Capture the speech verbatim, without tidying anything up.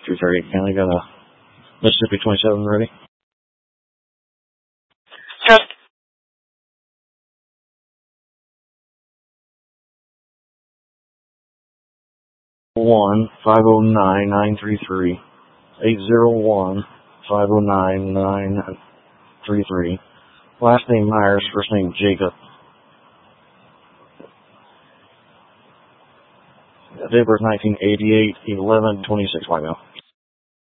two thirty County, got a Mississippi twenty-seven ready. Yes. One five zero nine nine three three eight zero one five zero nine nine three three. Last name Myers, first name Jacob. Date of birth nineteen eighty-eight, eleven twenty-six, white male.